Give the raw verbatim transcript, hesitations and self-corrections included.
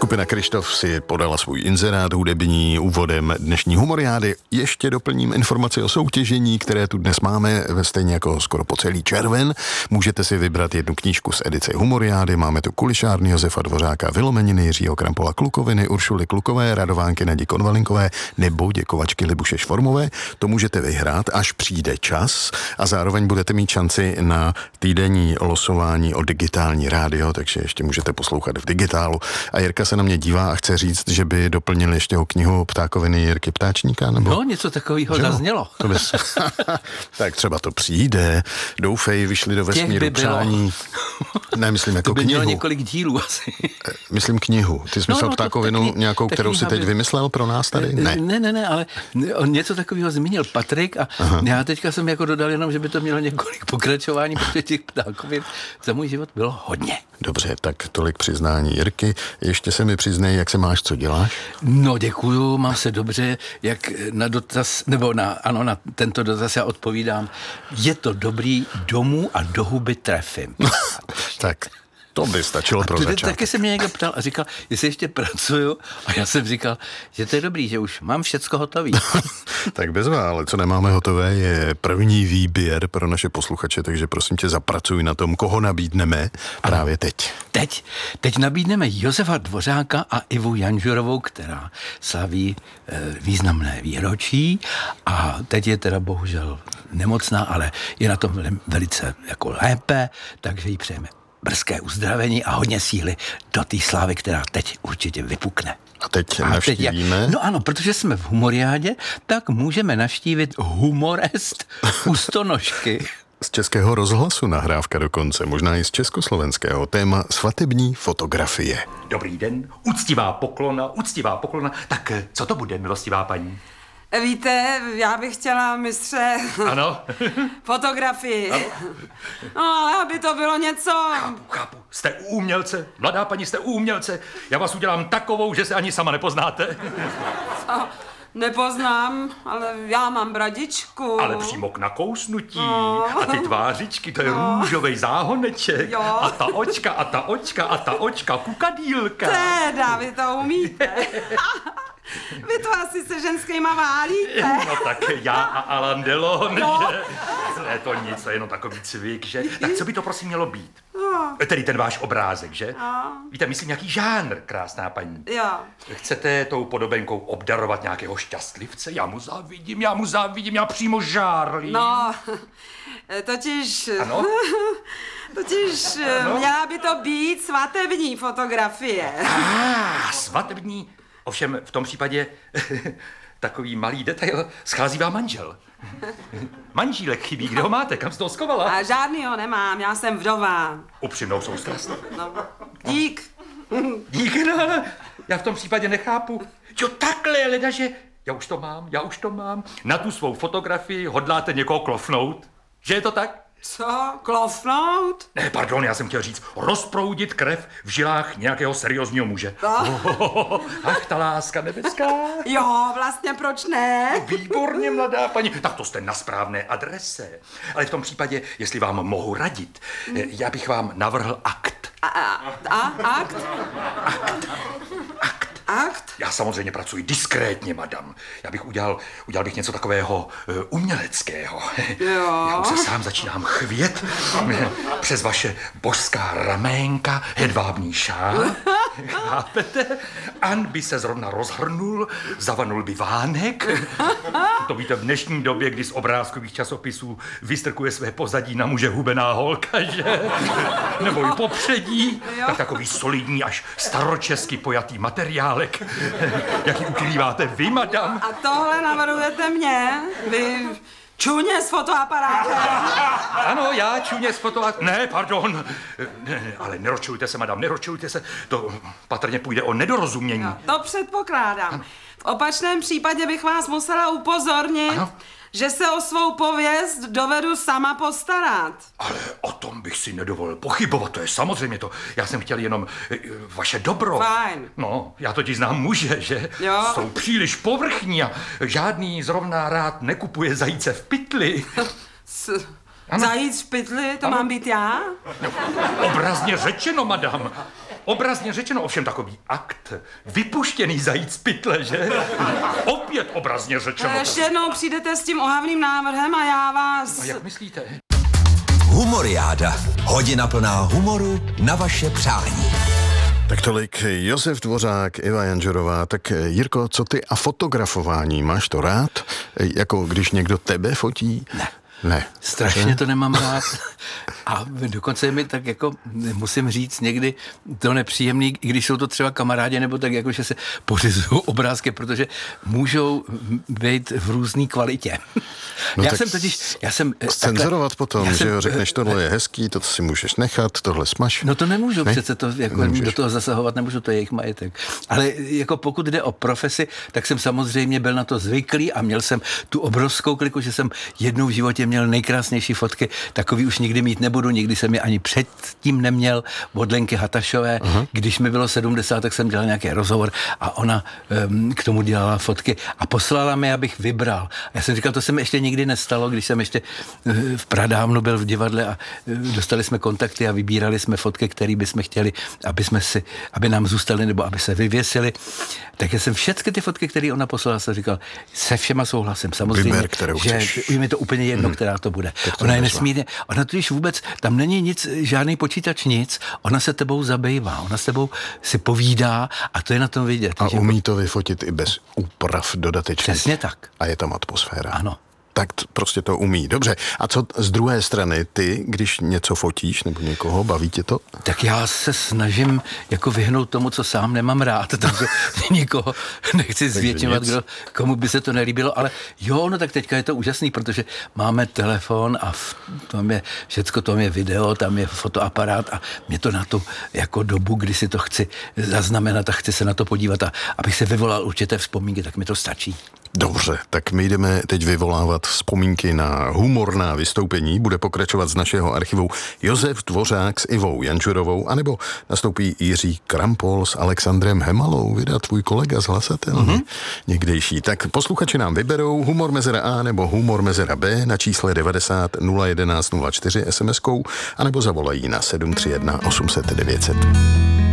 Skupina Kryštof si podala svůj inzerát hudební úvodem dnešní humoriády. Ještě doplním informaci o soutěžení, které tu dnes máme, stejně jako skoro po celý červen. Můžete si vybrat jednu knížku z edice humoriády. Máme tu Kulišárny Josefa Dvořáka, Vylomeniny Jiřího Krampola Klukoviny, Uršuly Klukové, Radovánky Nadí Konvalinkové nebo Děkovačky Libuše Švormové. To můžete vyhrát, až přijde čas, a zároveň budete mít šanci na týdenní losování o digitální rádio, takže ještě můžete poslouchat v digitálu. A Jirka se na mě dívá a chce říct, že by doplnil ještě o knihu Ptákoviny Jirky Ptáčníka, nebo? No, něco takového zaznělo. To bys... tak třeba to přijde. Doufej, vyšli do vesmíru by přání. Ne, myslím jako to by knihu. mělo několik dílů asi. Myslím knihu. Ty jsi no, myslel no, Ptákovinu taky, nějakou, kterou si teď vymyslel pro nás tady? Ne. Ne, ne, ne, ale on něco takového zmínil Patrik a Aha. já teďka jsem jako dodal jenom, že by to mělo několik pokračování, protože těch ptákovin za můj život bylo hodně. Dobře, tak tolik přiznání Jirky. Ještě se mi přiznej, jak se máš, co děláš? No, děkuju, mám se dobře, jak na dotaz, nebo na, ano, na tento dotaz já odpovídám. Je to dobrý, domů a do huby trefím. Tak to by stačilo pro začátek. Taky se mě někdo ptal a říkal, jestli ještě pracuju, a já jsem říkal, že to je dobrý, že už mám všecko hotový. Tak bezva, ale co nemáme hotové, je první výběr pro naše posluchače, takže prosím tě, zapracuj na tom, koho nabídneme právě teď. Teď, teď nabídneme Josefa Dvořáka a Ivu Janžurovou, která slaví e, významné výročí, a teď je teda bohužel nemocná, ale je na tom velice jako lépe, takže jí přejeme brzké uzdravení a hodně síly do té slávy, která teď určitě vypukne. A teď a navštívíme? Teď, no ano, protože jsme v humoriádě, tak můžeme navštívit Humorest u Stonožky. Z Českého rozhlasu nahrávka dokonce, možná i z československého, téma svatební fotografie. Dobrý den, úctivá poklona, úctivá poklona. Tak co to bude, milostivá paní? Víte, já bych chtěla, mistře, ano. fotografii. Ano. No, ale aby to bylo něco... Chápu, chápu. Jste umělce, mladá paní, jste umělce. Já vás udělám takovou, že se ani sama nepoznáte. Co? Nepoznám, ale já mám bradičku. Ale přímo k nakousnutí. No. A ty tvářičky, to je no. růžovej záhoneček. Jo. A ta očka, a ta očka, a ta očka, kukadýlka. Teda, vy to umíte. Vy to asi se ženskýma válíte. No tak já a Alain Delon, no. že? Ne, to nic, to je jenom takový cvik, že? Tak co by to prosím mělo být? No. Tedy ten váš obrázek, že? No. Víte, myslím, nějaký žánr, krásná paní. Jo. Chcete tou podobenkou obdarovat nějakého šťastlivce? Já mu závidím, já mu závidím, já přímo žárlím. No, totiž... Ano? Totiž ano? Měla by to být svatební fotografie. Ah, svatební... Ovšem v tom případě takový malý detail, schází vám manžel. Manžílek chybí, kde ho máte, kam jste ho schovala? A žádnýho nemám, já jsem vdová. Upřímnou soustrast. No, dík. Dík, no, no, já v tom případě nechápu. Jo, takhle, ledaže, já už to mám, já už to mám. Na tu svou fotografii hodláte někoho klofnout, že je to tak? Co? Klofnout? Ne, pardon, já jsem chtěl říct, rozproudit krev v žilách nějakého seriózního muže. No. Oh, ach, ta láska nebeská. Jo, vlastně proč ne? No, výborně, mladá paní. Tak to jste na správné adrese. Ale v tom případě, jestli vám mohu radit, mm. já bych vám navrhl akt. A, a, a akt? Akt. Akt. Akt? Já samozřejmě pracuji diskrétně, madam. Já bych udělal, udělal bych něco takového uh, uměleckého. Jo. Já už se sám začínám chvět přes vaše božská raménka, hedvábný šál. Chápete? An by se zrovna rozhrnul, zavanul by vánek. To víte, v dnešní době, kdy z obrázkových časopisů vystrkuje své pozadí na muže hubená holka, že? Nebo i popředí. Jo. Tak takový solidní až staročesky pojatý materiálek. Jaký ukrýváte vy, madam? A tohle navrhujete mě? Vy... Čuně s fotoaparátem. Ano, já čuně s fotoaparátem. Ne, pardon. Ne, ne, ale neročujte se, madam, neročujte se. To patrně půjde o nedorozumění. No, to předpokládám. Ano. V opačném případě bych vás musela upozornit, ano? že se o svou pověst dovedu sama postarat. Ale o tom bych si nedovolil pochybovat, to je samozřejmě to. Já jsem chtěl jenom e, vaše dobro. Fajn. No, já totiž znám muže, že? Jo. Jsou příliš povrchní a žádný zrovna rád nekupuje zajíce v pytli. S... Zajíc v pytli, to ano. Mám být já? No, obrazně řečeno, madam. Obrazně řečeno, ovšem takový akt, vypuštěný zajíc z pytle, že? Opět obrazně řečeno. Ještě jednou přijdete s tím ohavným návrhem a já vás... A jak myslíte? Humoriáda. Hodina plná humoru na vaše přání. Tak tolik Josef Dvořák, Iva Janžurová. Tak Jirko, co ty a fotografování? Máš to rád? Jako když někdo tebe fotí? Ne. Ne. Strašně to nemám rád. A dokonce mi tak jako, musím říct, někdy to nepříjemný, i když jsou to třeba kamarádi, nebo tak jako, že se pořizují obrázky, protože můžou být v různé kvalitě. No já jsem totiž, já jsem... Scenzurovat potom, já že jsem, jo, řekneš, tohle je hezký, to si můžeš nechat, tohle smaž. No to nemůžu ne? přece, to jako Nemůžeš. do toho zasahovat nemůžu, to je jejich majetek. Ale jako pokud jde o profesi, tak jsem samozřejmě byl na to zvyklý a měl jsem tu obrovskou kliku, že jsem jednou v životě měl nejkrásnější fotky, takový už nikdy mít nebudu, nikdy jsem je ani předtím neměl, od Lenky Hatašové. Uh-huh. Když mi bylo sedmdesát, tak jsem dělal nějaký rozhovor a ona um, k tomu dělala fotky a poslala mi, abych vybral. A já jsem říkal, to se mi ještě nikdy nestalo, když jsem ještě uh, v pradávnu byl v divadle a uh, dostali jsme kontakty a vybírali jsme fotky, které bychom chtěli, aby jsme si, aby nám zůstaly nebo aby se vyvěsily. Tak já jsem všechny ty fotky, které ona poslala, jsem říkal, se všema souhlasím. Samozřejmě, Vyber, kterou že chceš. je mi to úplně jedno, hmm. která to bude. To ona je nezvá. nesmírně, ona totiž vůbec, tam není nic, žádný počítač, nic, ona se tebou zabývá, ona s tebou si povídá a to je na tom vidět. A že umí to vyfotit i bez úprav dodatečných. Přesně tak. A je tam atmosféra. Ano. Tak t- prostě to umí. Dobře. A co z druhé strany, ty, když něco fotíš nebo někoho, baví tě to? Tak já se snažím jako vyhnout tomu, co sám nemám rád, takže nikoho nechci zvětšovat, kdo, komu by se to nelíbilo, ale jo, no tak teďka je to úžasný, protože máme telefon a v tom je všecko, tam je video, tam je fotoaparát a mě to na tu jako dobu, kdy si to chci zaznamenat a chci se na to podívat a abych se vyvolal určité vzpomínky, tak mi to stačí. Dobře, tak my jdeme teď vyvolávat vzpomínky na humorná vystoupení. Bude pokračovat z našeho archivu Josef Dvořák s Ivou Janžurovou, anebo nastoupí Jiří Krampol s Alexandrem Hemalou, vydá tvůj kolega z Hlasatelny, mm-hmm. někdejší. Tak posluchači nám vyberou humor mezera A nebo humor mezera B na čísle devadesát nula jedenáct nula čtyři es em eskou, anebo zavolají na sedm tři jedna osm set devět set.